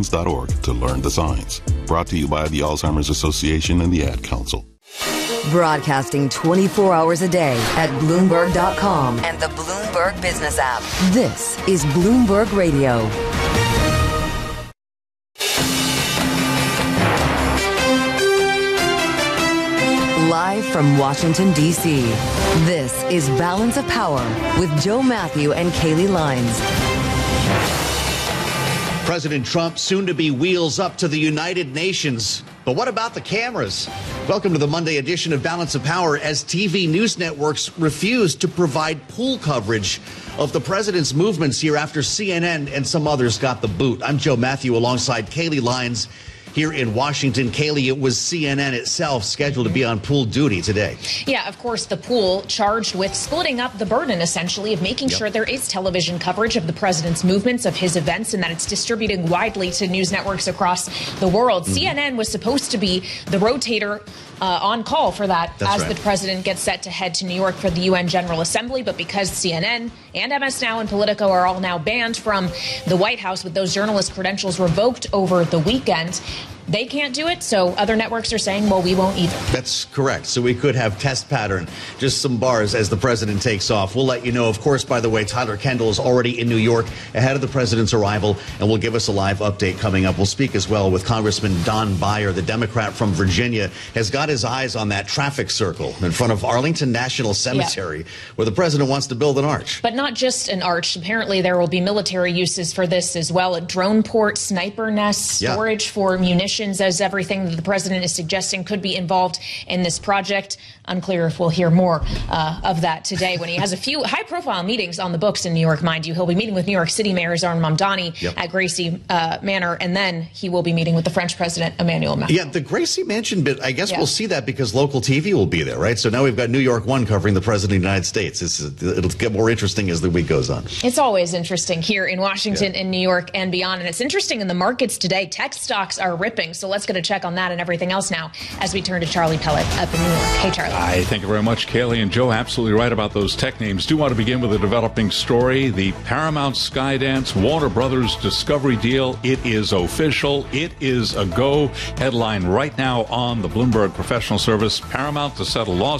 signs.org to learn the signs. Brought to you by the Alzheimer's Association and the Ad Council. Broadcasting 24 hours a day at Bloomberg.com and the Bloomberg Business app. This is Bloomberg Radio. Live from Washington, D.C., this is Balance of Power with Joe Matthew and Kaylee Lines. President Trump soon to be wheels up to the United Nations. But what about the cameras? Welcome to the Monday edition of Balance of Power as TV news networks refuse to provide pool coverage of the president's movements here after CNN and some others got the boot. I'm Joe Matthew alongside Kaylee Lines here in Washington. Kaylee, it was CNN itself scheduled to be on pool duty today. Yeah, of course, the pool charged with splitting up the burden, essentially, of making sure there is television coverage of the president's movements, of his events, and that it's distributing widely to news networks across the world. CNN was supposed to be the rotator on call for that. That's right. The president gets set to head to New York for the UN General Assembly. But because CNN and MS Now and Politico are all now banned from the White House with those journalist credentials revoked over the weekend, they can't do it. So other networks are saying, well, we won't either. That's correct. So we could have test pattern, just some bars as the president takes off. We'll let you know. Of course, by the way, Tyler Kendall is already in New York ahead of the president's arrival and will give us a live update coming up. We'll speak as well with Congressman Don Beyer, the Democrat from Virginia, has got his eyes on that traffic circle in front of Arlington National Cemetery, where the president wants to build an arch. But not just an arch. Apparently, there will be military uses for this as well. A drone port, sniper nest, storage for munitions, as everything that the president is suggesting could be involved in this project. Unclear if we'll hear more of that today when he has a few high-profile meetings on the books in New York, mind you. He'll be meeting with New York City Mayor Zohran Mamdani at Gracie Manor, and then he will be meeting with the French President Emmanuel Macron. Yeah, the Gracie Mansion bit, I guess we'll see that because local TV will be there, right? So now we've got New York One covering the President of the United States. It'll get more interesting as the week goes on. It's always interesting here in Washington, in New York, and beyond. And it's interesting in the markets today. Tech stocks are ripping. So let's get a check on that and everything else now as we turn to Charlie Pellet up in New York. Hey, Charlie. Hi, thank you very much, Kaylee. And Joe, absolutely right about those tech names. Do want to begin with a developing story. The Paramount Skydance Warner Brothers Discovery deal. It is official. It is a go. Headline right now on the Bloomberg Professional Service. Paramount to settle lawsuit